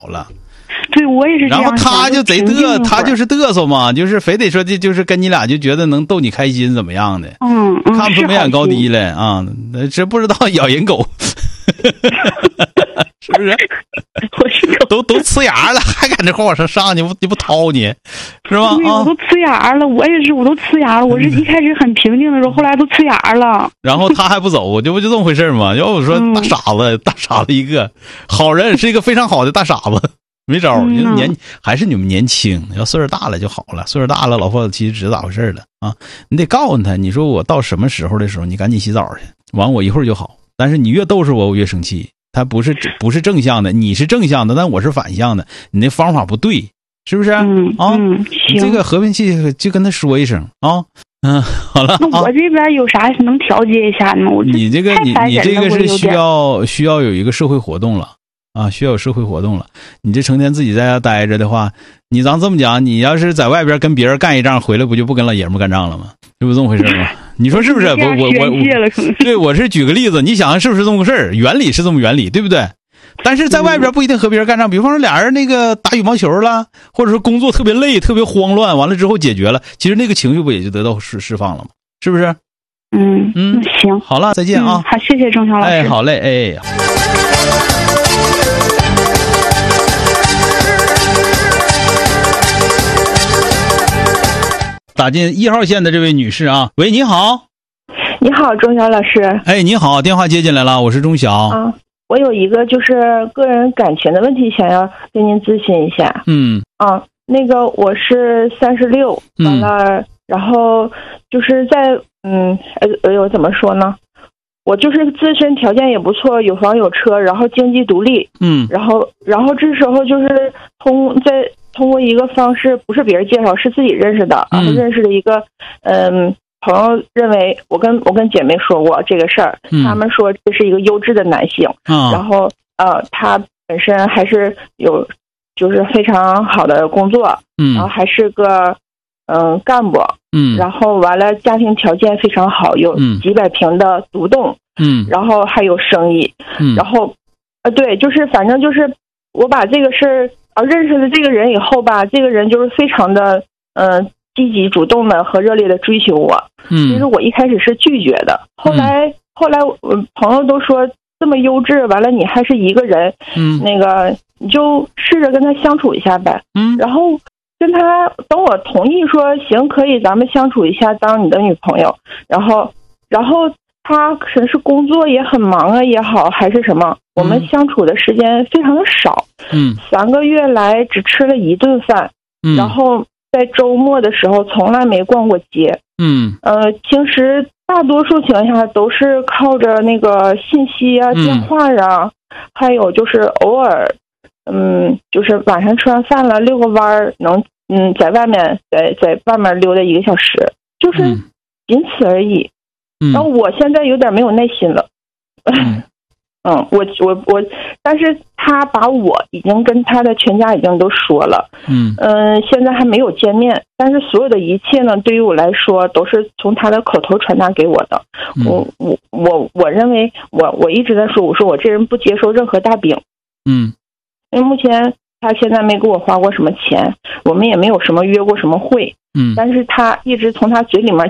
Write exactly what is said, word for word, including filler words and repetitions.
了。 对，我也是这样。 然后他就贼嘚，他就是嘚瑟嘛，就是非得说的，就是跟你俩就觉得能逗你开心怎么样的， 嗯，嗯看不出眉眼高低来啊，这不知道咬人狗，是不是？ 我是都都呲牙了，还敢这块往上上去，不你不掏你，是吧？ 对，我都呲牙了，我也是，我都呲牙了。我是一开始很平静的时候，后来都呲牙了。 然后他还不走，就不就这么回事吗？要我说大傻子，嗯、大傻子一个，好人是一个非常好的大傻子。没招儿，你年还是你们年轻，要岁数大了就好了。岁数大了，老夫老妻知道咋回事了啊！你得告诉他，你说我到什么时候的时候，你赶紧洗澡去，完我一会儿就好。但是你越逗着我，我越生气。他不是不是正向的，你是正向的，但我是反向的，你那方法不对，是不是？ 嗯啊， 嗯， 你这个和平气就跟他说一声啊。嗯，好了。 那我这边有啥能调节一下呢？我你这个你你这个是需要需要有一个社会活动了。啊，需要有社会活动了。你这成天自己在家待着的话，你咱这么讲，你要是在外边跟别人干一仗，回来不就不跟老爷们干仗了吗？这不这么回事吗？你说是不是？我我我，对，我是举个例子，你想想是不是这么个事儿？原理是这么原理，对不对？但是在外边不一定和别人干仗，比方说俩人那个打羽毛球了，或者说工作特别累、特别慌乱，完了之后解决了，其实那个情绪不也就得到释释放了吗？是不是？ 嗯嗯，行， 好了，再见啊！ 好、嗯，谢谢钟晓老师。 哎，好嘞，哎。打进一号线的这位女士啊，喂，你好。 你好，钟晓老师。 哎，你好，电话接进来了，我是钟晓。 啊，我有一个就是个人感情的问题，想要跟您咨询一下。 嗯。 啊，那个我是三十六，完了，然后就是在嗯，哎呦，怎么说呢？我就是自身条件也不错，有房有车，然后经济独立。 嗯。 然后，然后这时候就是通在。通过一个方式，不是别人介绍，是自己认识的，然后认识的一个嗯朋友，认为我跟我跟姐妹说过这个事儿， 嗯、 他们说这是一个优质的男性， 啊、 然后呃他本身还是有就是非常好的工作， 嗯， 然后还是个嗯、呃、干部， 嗯， 然后完了家庭条件非常好，有几百平的独栋， 嗯， 然后还有生意， 嗯， 然后呃对，就是反正就是我把这个事儿。啊，认识了这个人以后吧，这个人就是非常的，呃，积极主动的和热烈的追求我。 嗯， 其实我一开始是拒绝的，后来、嗯、后来我朋友都说这么优质，完了你还是一个人， 嗯， 那个你就试着跟他相处一下呗。 嗯， 然后跟他等我同意说行可以，咱们相处一下，当你的女朋友。然后，然后他可能是工作也很忙啊也好，还是什么。我们相处的时间非常的少， 嗯， 三个月来只吃了一顿饭， 嗯， 然后在周末的时候从来没逛过街， 嗯， 呃，平时大多数情况下都是靠着那个信息啊、 嗯、 电话啊，还有就是偶尔，嗯，就是晚上吃完饭了遛个弯儿，能嗯在外面在在外面溜达一个小时，就是仅此而已。 嗯， 然后我现在有点没有耐心了。 嗯嗯，我我我，但是他把我已经跟他的全家已经都说了， 嗯嗯、呃，现在还没有见面，但是所有的一切呢，对于我来说都是从他的口头传达给我的。 嗯、 我我我我认为我我一直在说，我说我这人不接受任何大饼。 嗯， 因为目前他现在没给我花过什么钱，我们也没有什么约过什么会。 嗯， 但是他一直从他嘴里面